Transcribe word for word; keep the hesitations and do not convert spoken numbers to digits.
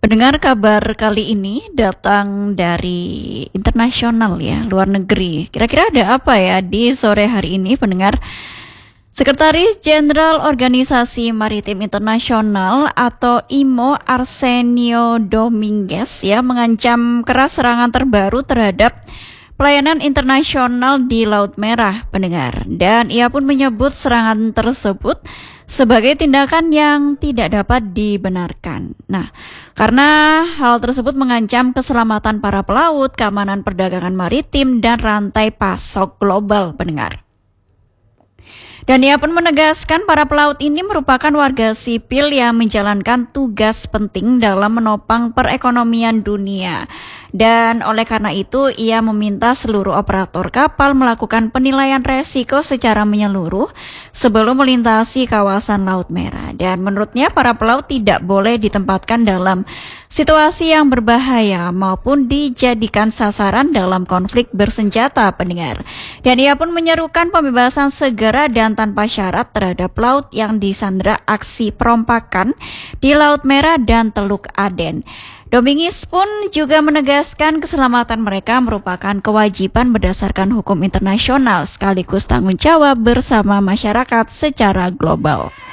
Pendengar, kabar kali ini datang dari internasional ya, luar negeri. Kira-kira ada apa ya di sore hari ini, pendengar? Sekretaris Jenderal Organisasi Maritim Internasional atau I M O Arsenio Dominguez ya mengancam keras serangan terbaru terhadap pelayanan internasional di Laut Merah, pendengar. Dan ia pun menyebut serangan tersebut sebagai tindakan yang tidak dapat dibenarkan. Nah, karena hal tersebut mengancam keselamatan para pelaut, keamanan perdagangan maritim, dan rantai pasok global, pendengar. Dan ia pun menegaskan para pelaut ini merupakan warga sipil yang menjalankan tugas penting dalam menopang perekonomian dunia. Dan oleh karena itu, ia meminta seluruh operator kapal melakukan penilaian resiko secara menyeluruh sebelum melintasi kawasan Laut Merah. Dan menurutnya, para pelaut tidak boleh ditempatkan dalam situasi yang berbahaya maupun dijadikan sasaran dalam konflik bersenjata, pendengar. Dan ia pun menyerukan pembebasan segera dan tanpa syarat terhadap pelaut yang disandra aksi perompakan di Laut Merah dan Teluk Aden. Dominguez pun juga menegaskan keselamatan mereka merupakan kewajiban berdasarkan hukum internasional sekaligus tanggung jawab bersama masyarakat secara global.